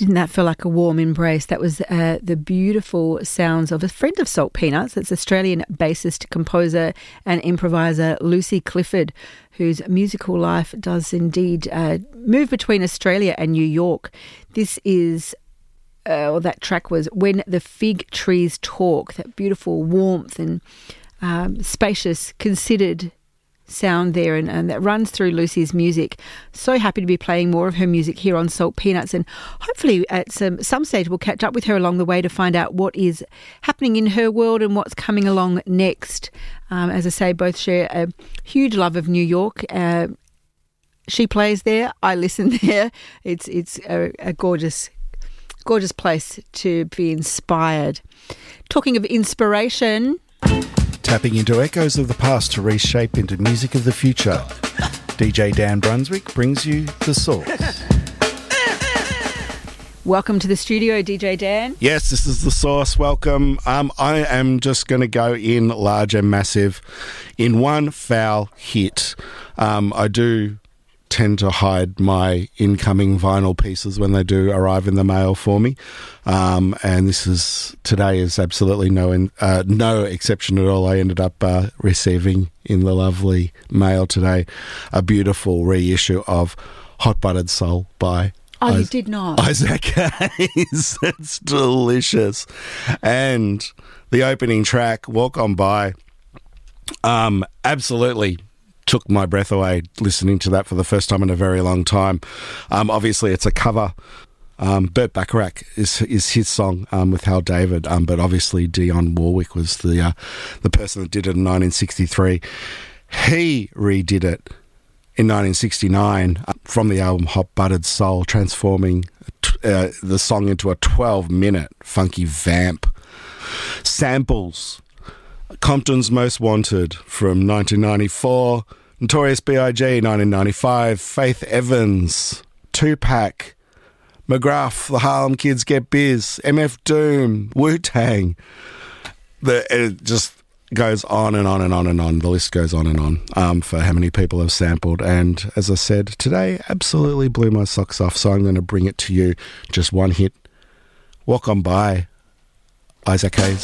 Didn't that feel like a warm embrace? That was the beautiful sounds of a friend of Salt Peanuts. It's Australian bassist, composer and improviser Lucy Clifford, whose musical life does indeed move between Australia and New York. This is, that track was When the Fig Trees Talk, that beautiful warmth and spacious, considered sound there, and that runs through Lucy's music. So happy to be playing more of her music here on Salt Peanuts, and hopefully at some stage we'll catch up with her along the way to find out what is happening in her world and what's coming along next. As I say, both share a huge love of New York. She plays there, I listen there. It's a gorgeous place to be inspired. Talking of inspiration, tapping into echoes of the past to reshape into music of the future. DJ Dan Brunswick brings you The Source. Welcome to the studio, DJ Dan. Yes, this is The Source. Welcome. I am just going to go in large and massive in one foul hit. I do tend to hide my incoming vinyl pieces when they do arrive in the mail for me, and today is absolutely no exception at all. I ended up receiving in the lovely mail today a beautiful reissue of Hot Buttered Soul by you did not? Isaac Hayes. It's delicious. And the opening track, Walk On By, absolutely took my breath away listening to that for the first time in a very long time. Obviously, it's a cover. Burt Bacharach is his song with Hal David, but obviously Dionne Warwick was the person that did it in 1963. He redid it in 1969 from the album Hot Buttered Soul, transforming the song into a 12-minute funky vamp. Samples. Compton's Most Wanted from 1994, Notorious B.I.G. 1995, Faith Evans, Tupac, McGruff, The Harlem Kids Get Biz, MF Doom, Wu-Tang. It just goes on and on and on and on. The list goes on and on for how many people have sampled. And as I said, today absolutely blew my socks off, so I'm going to bring it to you. Just one hit. Walk On By, Isaac Hayes.